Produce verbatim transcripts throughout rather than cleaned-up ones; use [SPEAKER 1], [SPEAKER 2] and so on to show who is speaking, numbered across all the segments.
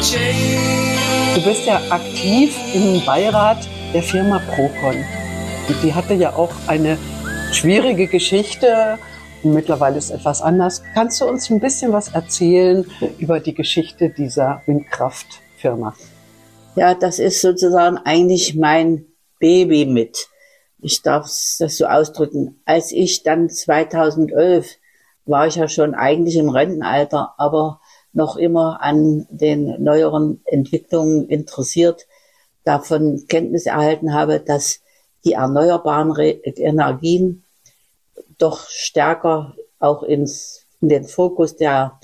[SPEAKER 1] Du bist ja aktiv im Beirat der Firma Procon. Und die hatte ja auch eine schwierige Geschichte. Und mittlerweile ist etwas anders. Kannst du uns ein bisschen was erzählen über die Geschichte dieser Windkraftfirma?
[SPEAKER 2] Ja, das ist sozusagen eigentlich mein Baby mit. Ich darf das so ausdrücken. Als ich dann zweitausendelf war ich ja schon eigentlich im Rentenalter, aber noch immer an den neueren Entwicklungen interessiert, davon Kenntnis erhalten habe, dass die erneuerbaren Re- Energien doch stärker auch ins, in den Fokus der,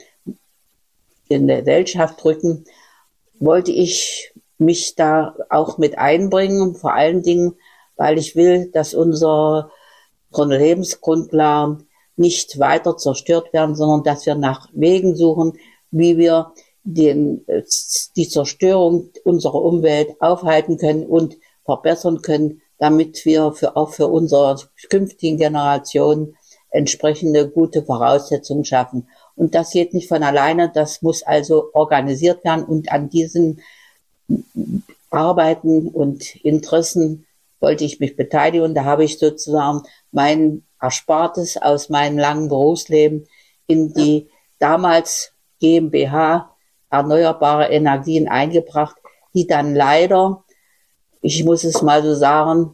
[SPEAKER 2] in der Gesellschaft rücken, wollte ich mich da auch mit einbringen, vor allen Dingen, weil ich will, dass unsere, unsere Lebensgrundlagen nicht weiter zerstört werden, sondern dass wir nach Wegen suchen, wie wir den, die Zerstörung unserer Umwelt aufhalten können und verbessern können, damit wir für, auch für unsere künftigen Generationen entsprechende gute Voraussetzungen schaffen. Und das geht nicht von alleine, das muss also organisiert werden, und an diesen Arbeiten und Interessen wollte ich mich beteiligen, und da habe ich sozusagen mein Erspartes aus meinem langen Berufsleben in die damals GmbH Erneuerbare Energien eingebracht, die dann leider, ich muss es mal so sagen,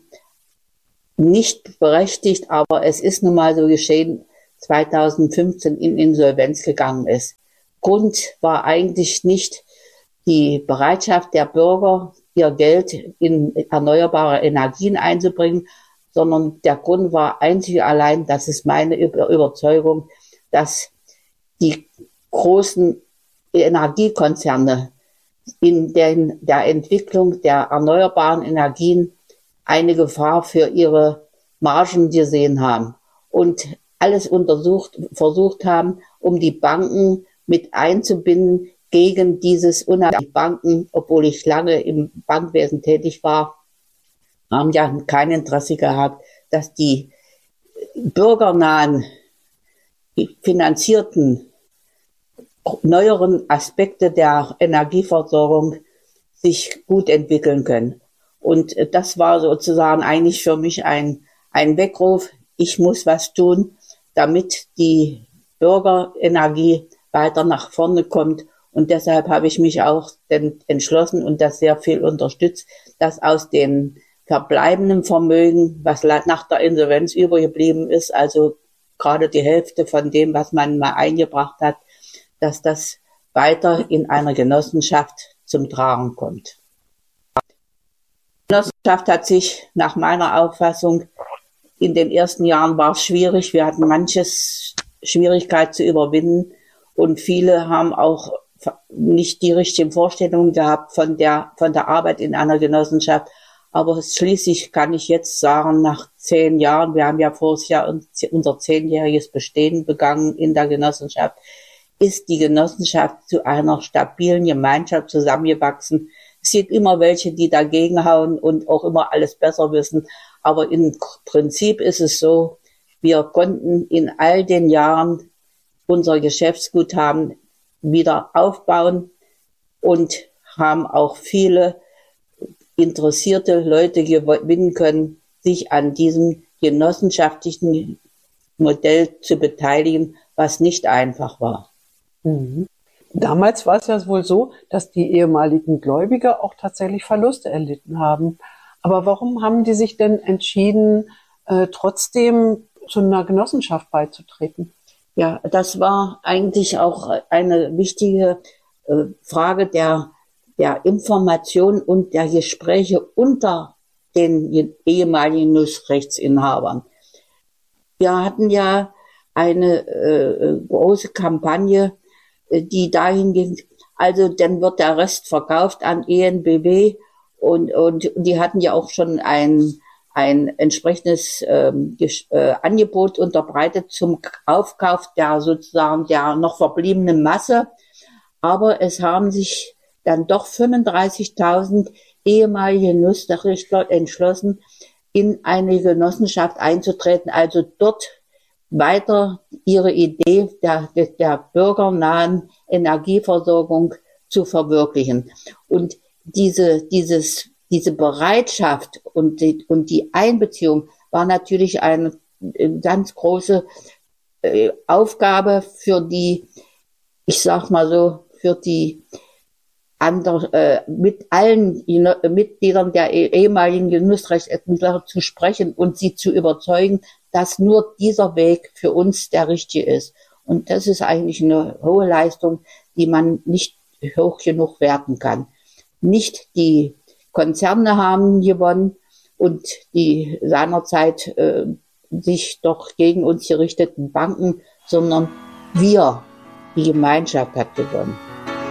[SPEAKER 2] nicht berechtigt, aber es ist nun mal so geschehen, zweitausendfünfzehn in Insolvenz gegangen ist. Grund war eigentlich nicht die Bereitschaft der Bürger, ihr Geld in erneuerbare Energien einzubringen, sondern der Grund war einzig und allein, das ist meine Überzeugung, dass die großen Energiekonzerne in den, der Entwicklung der erneuerbaren Energien eine Gefahr für ihre Margen gesehen haben und alles untersucht, versucht haben, um die Banken mit einzubinden gegen dieses unabhängige Banken, obwohl ich lange im Bankwesen tätig war, haben ja kein Interesse gehabt, dass die bürgernahen, finanzierten, neueren Aspekte der Energieversorgung sich gut entwickeln können. Und das war sozusagen eigentlich für mich ein, ein Weckruf. Ich muss was tun, damit die Bürgerenergie weiter nach vorne kommt. Und deshalb habe ich mich auch entschlossen und das sehr viel unterstützt, dass aus dem verbleibenden Vermögen, was nach der Insolvenz übergeblieben ist, also gerade die Hälfte von dem, was man mal eingebracht hat, dass das weiter in einer Genossenschaft zum Tragen kommt. Die Genossenschaft hat sich nach meiner Auffassung in den ersten Jahren war es schwierig. Wir hatten manches Schwierigkeit zu überwinden und viele haben auch nicht die richtigen Vorstellungen gehabt von der, von der Arbeit in einer Genossenschaft. Aber schließlich kann ich jetzt sagen, nach zehn Jahren, wir haben ja voriges Jahr unser zehnjähriges Bestehen begangen in der Genossenschaft, ist die Genossenschaft zu einer stabilen Gemeinschaft zusammengewachsen. Es gibt immer welche, die dagegen hauen und auch immer alles besser wissen. Aber im Prinzip ist es so, wir konnten in all den Jahren unser Geschäftsguthaben wieder aufbauen und haben auch viele interessierte Leute gewinnen können, sich an diesem genossenschaftlichen Modell zu beteiligen, was nicht einfach war.
[SPEAKER 1] Mhm. Damals war es ja wohl so, dass die ehemaligen Gläubiger auch tatsächlich Verluste erlitten haben. Aber warum haben die sich denn entschieden, äh, trotzdem zu einer Genossenschaft beizutreten?
[SPEAKER 2] Ja, das war eigentlich auch eine wichtige äh, Frage der, der Information und der Gespräche unter den ehemaligen Nussrechtsinhabern. Wir hatten ja eine äh, große Kampagne, die dahin ging, also dann wird der Rest verkauft an E N B W und, und die hatten ja auch schon ein, ein entsprechendes ähm, äh, Angebot unterbreitet zum Aufkauf der sozusagen der noch verbliebenen Masse, aber es haben sich dann doch fünfunddreißigtausend ehemalige Nussrechtler entschlossen, in eine Genossenschaft einzutreten, also dort weiter ihre Idee der, der bürgernahen Energieversorgung zu verwirklichen. Und diese, dieses, diese Bereitschaft und die, und die Einbeziehung war natürlich eine ganz große äh, Aufgabe für die, ich sag mal so, für die andere, äh, mit allen Mitgliedern der ehemaligen Genussrechtsermittler zu sprechen und sie zu überzeugen, dass nur dieser Weg für uns der richtige ist. Und das ist eigentlich eine hohe Leistung, die man nicht hoch genug werten kann. Nicht die Konzerne haben gewonnen und die seinerzeit äh, sich doch gegen uns gerichteten Banken, sondern wir, die Gemeinschaft hat gewonnen.